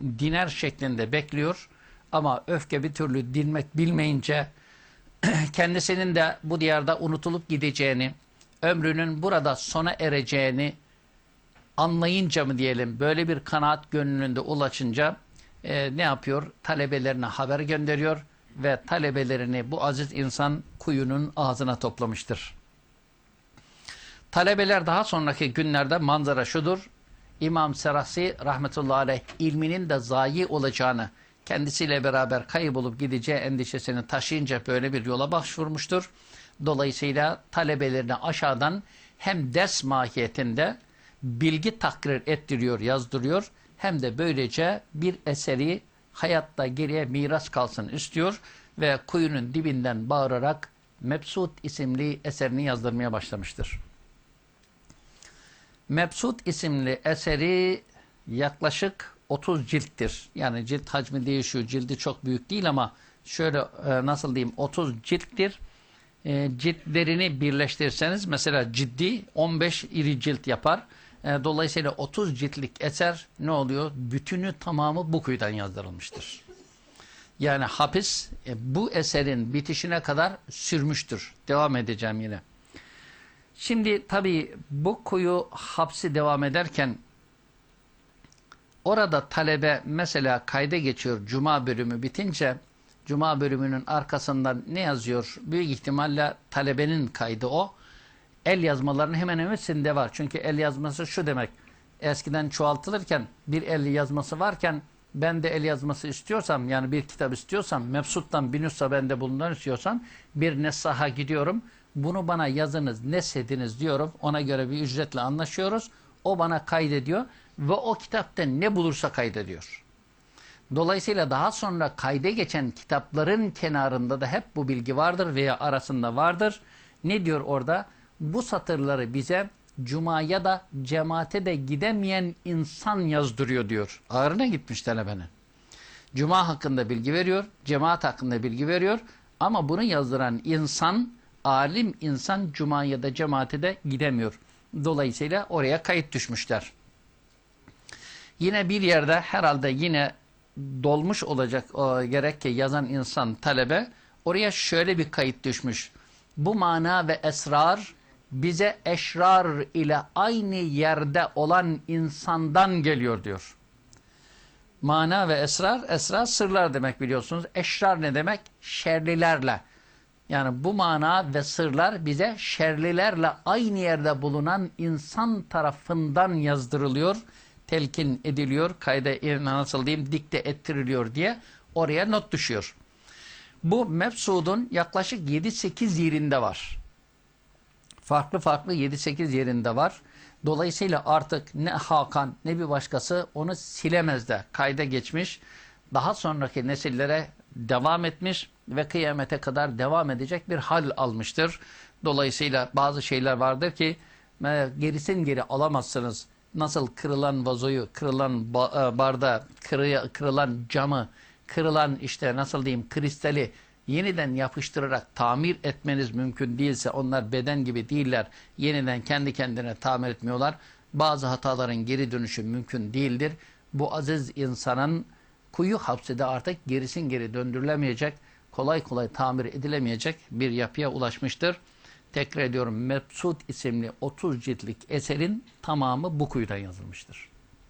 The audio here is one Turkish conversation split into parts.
diner şeklinde bekliyor. Ama öfke bir türlü dinmek bilmeyince kendisinin de bu diyarda unutulup gideceğini, ömrünün burada sona ereceğini anlayınca mı diyelim, böyle bir kanaat gönlünde ulaşınca ne yapıyor? Talebelerine haber gönderiyor ve talebelerini bu aziz insan kuyunun ağzına toplamıştır. Talebeler daha sonraki günlerde manzara şudur: İmam Serahsi rahmetullahi aleyh ilminin de zayi olacağını, kendisiyle beraber kaybolup gideceği endişesini taşıyınca böyle bir yola başvurmuştur. Dolayısıyla talebelerine aşağıdan hem ders mahiyetinde bilgi takrir ettiriyor, yazdırıyor, hem de böylece bir eseri hayatta geriye miras kalsın istiyor ve kuyunun dibinden bağırarak Mebsut isimli eserini yazdırmaya başlamıştır. Mebsut isimli eseri yaklaşık 30 cilttir. Yani cilt hacmi değişiyor. Cildi çok büyük değil ama şöyle nasıl diyeyim, 30 cilttir. Ciltlerini birleştirirseniz mesela ciddi 15 iri cilt yapar. Dolayısıyla 30 ciltlik eser ne oluyor? Bütünü tamamı bu kuyudan yazdırılmıştır. Yani hapis bu eserin bitişine kadar sürmüştür. Devam edeceğim yine. Şimdi tabii bu kuyu hapsi devam ederken orada talebe mesela kayda geçiyor, Cuma bölümü bitince. Cuma bölümünün arkasından ne yazıyor? Büyük ihtimalle talebenin kaydı o. El yazmalarının hemen hepsinde var. Çünkü el yazması şu demek: eskiden çoğaltılırken bir el yazması varken ben de el yazması istiyorsam, yani bir kitap istiyorsam, Mebsut'tan bir nüsha bende bulunan istiyorsam bir nessaha gidiyorum. Bunu bana yazınız, nesediniz diyorum. Ona göre bir ücretle anlaşıyoruz. O bana kaydediyor ve o kitapta ne bulursa kaydediyor. Dolayısıyla daha sonra kayda geçen kitapların kenarında da hep bu bilgi vardır veya arasında vardır. Ne diyor orada? Bu satırları bize Cuma'ya da cemaate de gidemeyen insan yazdırıyor diyor. Ağrına gitmiş talebenin. Cuma hakkında bilgi veriyor, cemaat hakkında bilgi veriyor ama bunu yazdıran insan, alim insan Cuma'ya da cemaate de gidemiyor. Dolayısıyla oraya kayıt düşmüşler. Yine bir yerde herhalde yine dolmuş olacak gerek ki yazan insan, talebe, oraya şöyle bir kayıt düşmüş: bu mana ve esrar bize eşrar ile aynı yerde olan insandan geliyor diyor. Mana ve esrar, esrar sırlar demek biliyorsunuz. Eşrar ne demek? Şerlilerle. Yani bu mana ve sırlar bize şerlilerle aynı yerde bulunan insan tarafından yazdırılıyor, telkin ediliyor, kayda nasıl diyeyim, dikte ettiriliyor diye oraya not düşüyor. Bu Mebsut'un yaklaşık 7-8 yerinde var. Farklı farklı 7-8 yerinde var. Dolayısıyla artık ne Hakan ne bir başkası onu silemez de kayda geçmiş. Daha sonraki nesillere devam etmiş ve kıyamete kadar devam edecek bir hal almıştır. Dolayısıyla bazı şeyler vardır ki gerisin geri alamazsınız. Nasıl kırılan vazoyu, kırılan bardağı, kırılan camı, kırılan işte nasıl diyeyim kristali yeniden yapıştırarak tamir etmeniz mümkün değilse, onlar beden gibi değiller, yeniden kendi kendine tamir etmiyorlar. Bazı hataların geri dönüşü mümkün değildir. Bu aziz insanın kuyu hapside artık gerisin geri döndürülemeyecek, kolay kolay tamir edilemeyecek bir yapıya ulaşmıştır. Tekrar ediyorum, Mebsut isimli 30 ciltlik eserin tamamı bu kuyudan yazılmıştır.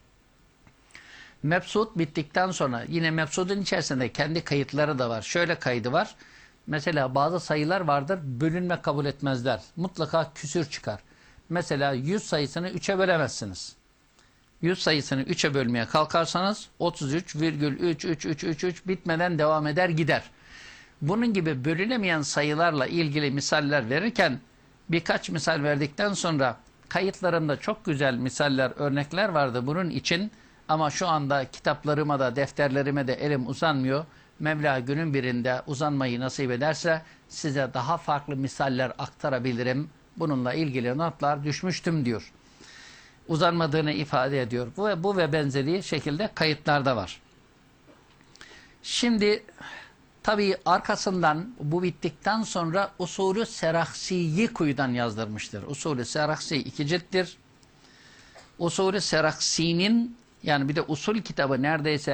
Mebsut bittikten sonra yine Mebsut'un içerisinde kendi kayıtları da var. Şöyle kaydı var. Mesela bazı sayılar vardır, bölünme kabul etmezler. Mutlaka küsür çıkar. Mesela 100 sayısını 3'e bölemezsiniz. 100 sayısını 3'e bölmeye kalkarsanız 33,3333 bitmeden devam eder gider. Bunun gibi bölünemeyen sayılarla ilgili misaller verirken birkaç misal verdikten sonra kayıtlarımda çok güzel misaller, örnekler vardı bunun için. Ama şu anda kitaplarıma da defterlerime de elim uzanmıyor. Mevla günün birinde uzanmayı nasip ederse size daha farklı misaller aktarabilirim. Bununla ilgili notlar düşmüştüm diyor. Uzanmadığını ifade ediyor. Bu ve benzeri şekilde kayıtlarda var. Şimdi tabii arkasından bu bittikten sonra Usulü Seraksi'yi kuyudan yazdırmıştır. Usulü Seraksi 2 cilttir. Usulü Seraksi'nin, yani bir de usul kitabı neredeyse